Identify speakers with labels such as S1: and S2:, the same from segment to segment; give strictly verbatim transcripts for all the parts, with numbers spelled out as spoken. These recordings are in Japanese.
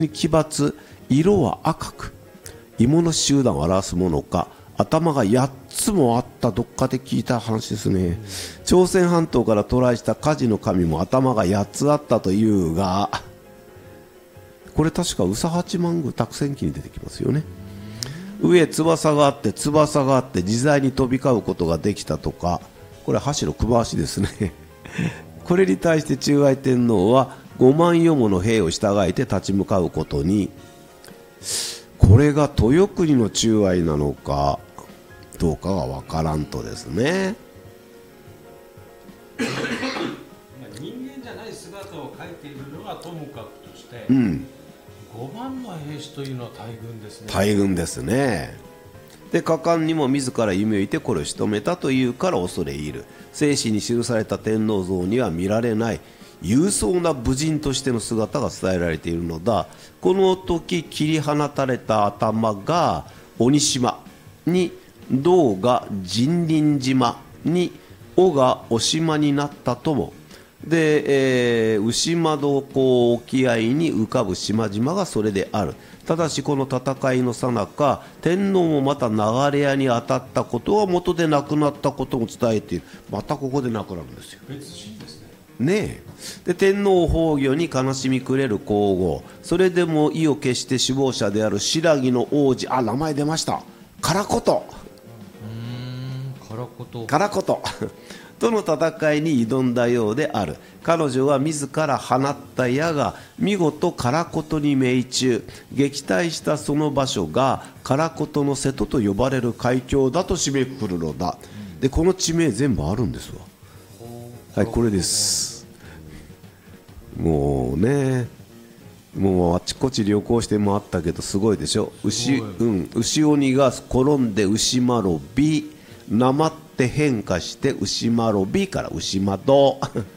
S1: 奇抜、色は赤く、芋の集団を表すものか、頭がやっつもあった。どっかで聞いた話ですね。朝鮮半島から渡来した火事の神も頭がやっつあったというが、これ確か宇佐八幡宮託仙記に出てきますよね。上翼があって翼があって自在に飛び交うことができたとか、これは橋の熊足ですね。これに対して忠愛天皇はごまん余もの兵を従えて立ち向かうことに、これが豊国の忠愛なのかどうかがわからんとですね。
S2: 人間じゃない姿を描いているのがともかくとして、
S1: うん、
S2: ごまんの兵士というのは大軍ですね。
S1: 大軍ですね。で果敢にも自ら弓を射てこれを仕留めたというから恐れ入る。正史に記された天皇像には見られない勇壮な武人としての姿が伝えられているのだ。この時切り放たれた頭が鬼島に、銅が神林島に、尾がお島になったとも。で、えー、牛窓港沖合に浮かぶ島々がそれである。ただしこの戦いの最中、天皇もまた流れ屋に当たったことは元で亡くなったことも伝えている。またここで亡くなるんですよ。
S2: 別人ですね。
S1: ねえ。で天皇崩御に悲しみくれる皇后、それでも意を決して首謀者である新羅の王子、あ、名前出ました、唐琴、
S2: うーん、唐琴
S1: 唐琴との戦いに挑んだようである。彼女は自ら放った矢が見事唐琴に命中、撃退したその場所が唐琴の瀬戸と呼ばれる海峡だと締めくくるのだ。でこの地名全部あるんですわ。はい、これです。もうね、もうあちこち旅行して回ったけどすごいでしょ。牛、うん、牛鬼が転んで牛まろび、なまって変化して牛まろびから牛窓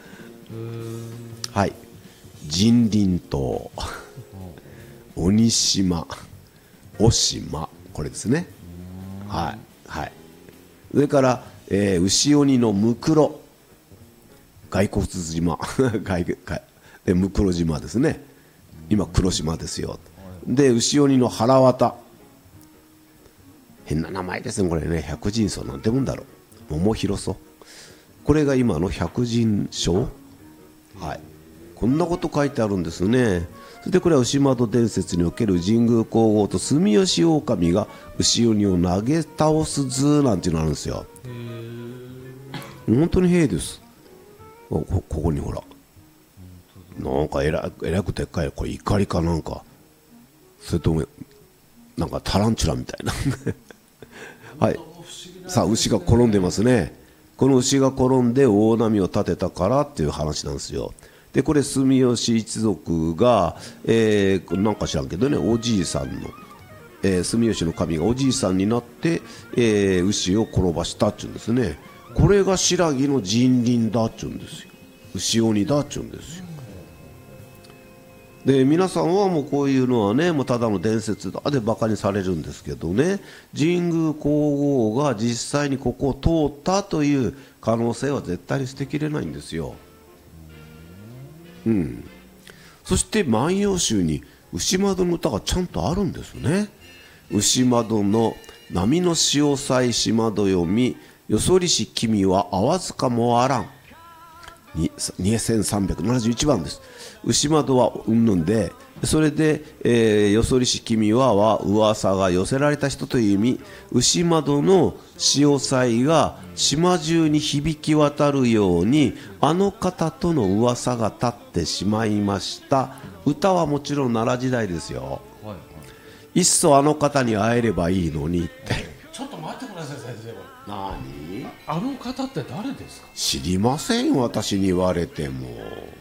S1: はい、神林島、鬼島、お島、これですね。はいはい。それから、えー、牛鬼のムクロ、骸骨島骸でムクロ島ですね。今黒島ですよ。で牛鬼の腹渡、変な名前ですねこれね。百人荘なんてもんだろう。桃広荘、これが今の百人荘。はい、こんなこと書いてあるんですね。それでこれは牛窓伝説における神宮皇后と住吉狼が牛鬼を投げ倒す図なんていうのあるんですよ。本当に兵です。こ, ここにほらなんかえらえらくでっかい、これ怒りかなんか、それともなんかタランチュラみたいなはい、さあ牛が転んでますね。この牛が転んで大波を立てたからっていう話なんですよ。でこれ住吉一族が、えー、なんか知らんけどね、おじいさんの、えー、住吉の神がおじいさんになって、えー、牛を転ばしたっちゅうんですね。これが新羅の神林だっちゅうんですよ。牛鬼だっちゅうんですよ。で皆さんはもうこういうのはね、もうただの伝説だでバカにされるんですけどね、神宮皇后が実際にここを通ったという可能性は絶対に捨てきれないんですよ。うん。そして万葉集に牛窓の歌がちゃんとあるんですね。牛窓の波の潮騒島戸読み、よそりし君は会わずかもあらん、にせんさんびゃくななじゅういちばんです。牛窓はうんぬんで、それで、えー、よそりし君はは噂が寄せられた人という意味、牛窓の潮騒が島中に響き渡るようにあの方との噂が立ってしまいました。歌はもちろん奈良時代ですよ、はいはい、いっそあの方に会えればいいのにって
S2: ちょっと待ってください先生。
S1: 何？
S2: あの方って誰ですか？
S1: 知りません、私に言われても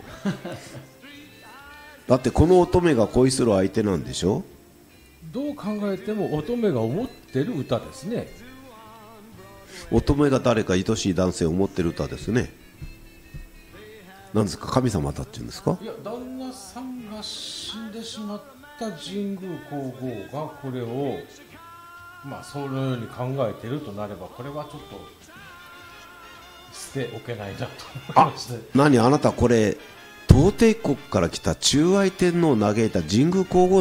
S1: だってこの乙女が恋する相手なんでしょ。
S2: どう考えても乙女が思ってる歌ですね。
S1: 乙女が誰か愛しい男性を思ってる歌ですね。なんですか、神様だっていうんですか。
S2: いや、旦那さんが死んでしまった神宮皇后がこれをまあそのように考えているとなれば、これはちょっと捨ておけないなと思いまして。
S1: 何、あなたこれ東帝国から来た忠愛天皇を嘆いた神宮皇后